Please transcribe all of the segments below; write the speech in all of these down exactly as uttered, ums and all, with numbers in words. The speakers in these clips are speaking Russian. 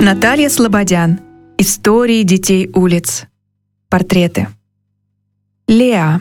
Наталья Слободян. Истории детей улиц. Портреты. Леа.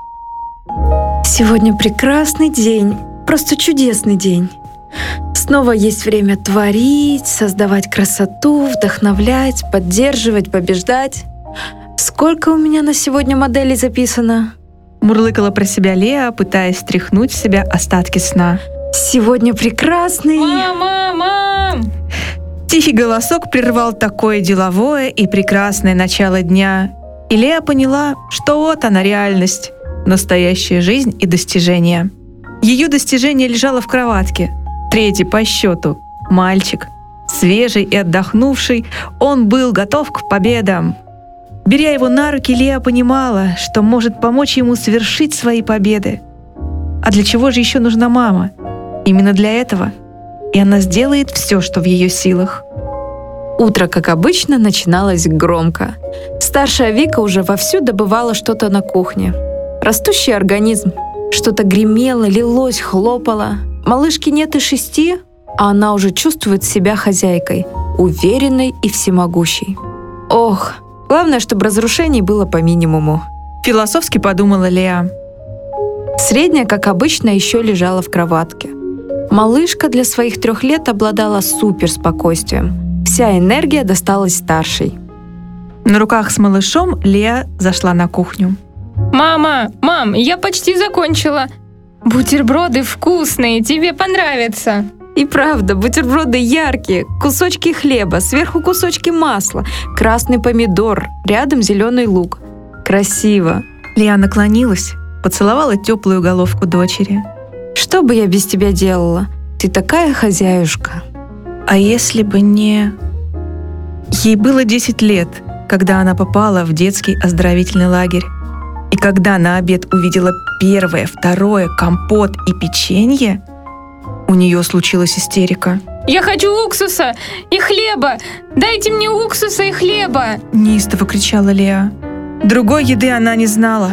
Сегодня прекрасный день, просто чудесный день. Снова есть время творить, создавать красоту, вдохновлять, поддерживать, побеждать. Сколько у меня на сегодня моделей записано? Мурлыкала про себя Леа, пытаясь стряхнуть с себя остатки сна. Сегодня прекрасный... Мама, мам! Тихий голосок прервал такое деловое и прекрасное начало дня. И Леа поняла, что вот она реальность, настоящая жизнь и достижения. Ее достижение лежало в кроватке. Третий по счету. Мальчик. Свежий и отдохнувший, он был готов к победам. Беря его на руки, Леа понимала, что может помочь ему совершить свои победы. А для чего же еще нужна мама? Именно для этого. И она сделает все, что в ее силах. Утро, как обычно, начиналось громко. Старшая Вика уже вовсю добывала что-то на кухне. Растущий организм. Что-то гремело, лилось, хлопало. Малышке нет и шести, а она уже чувствует себя хозяйкой, уверенной и всемогущей. Ох, главное, чтобы разрушений было по минимуму. Философски подумала Леа. Средняя, как обычно, еще лежала в кроватке. Малышка для своих трех лет обладала суперспокойствием. Вся энергия досталась старшей. На руках с малышом Леа зашла на кухню. Мама, мам, я почти закончила. Бутерброды вкусные, тебе понравятся. И правда, бутерброды яркие, кусочки хлеба, сверху кусочки масла, красный помидор, рядом зеленый лук. Красиво. Леа наклонилась, поцеловала теплую головку дочери. Что бы я без тебя делала? Ты такая хозяюшка. А если бы не... Ей было десять лет, когда она попала в детский оздоровительный лагерь. И когда на обед увидела первое, второе, компот и печенье, у нее случилась истерика. Я хочу уксуса и хлеба! Дайте мне уксуса и хлеба! Неистово кричала Леа. Другой еды она не знала.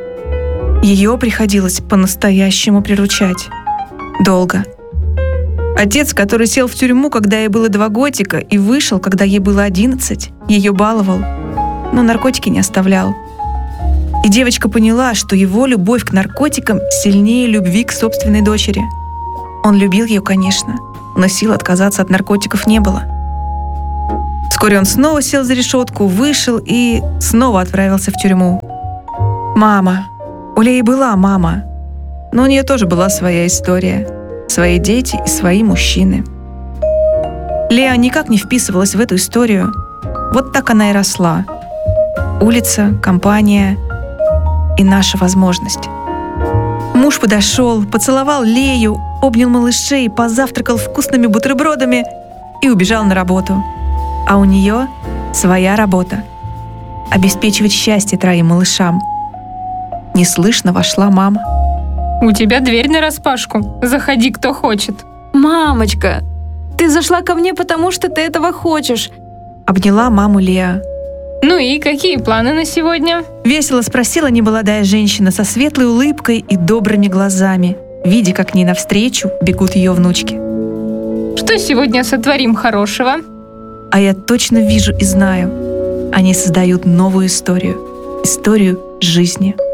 Ее приходилось по-настоящему приручать. Долго. Отец, который сел в тюрьму, когда ей было два годика, и вышел, когда ей было одиннадцать, ее баловал, но наркотики не оставлял. И девочка поняла, что его любовь к наркотикам сильнее любви к собственной дочери. Он любил ее, конечно, но сил отказаться от наркотиков не было. Вскоре он снова сел за решетку, вышел и снова отправился в тюрьму. Мама. У Леи была мама, но у нее тоже была своя история, свои дети и свои мужчины. Леа никак не вписывалась в эту историю. Вот так она и росла. Улица, компания и наша возможность. Муж подошел, поцеловал Лею, обнял малышей, позавтракал вкусными бутербродами и убежал на работу. А у нее своя работа — обеспечивать счастье троим малышам. Неслышно вошла мама. У тебя дверь нараспашку. Заходи, кто хочет. Мамочка, ты зашла ко мне, потому что ты этого хочешь. Обняла маму Леа. Ну и какие планы на сегодня? Весело спросила немолодая женщина со светлой улыбкой и добрыми глазами, видя, как к ней навстречу бегут ее внучки. Что сегодня сотворим хорошего? А я точно вижу и знаю. Они создают новую историю. Историю жизни.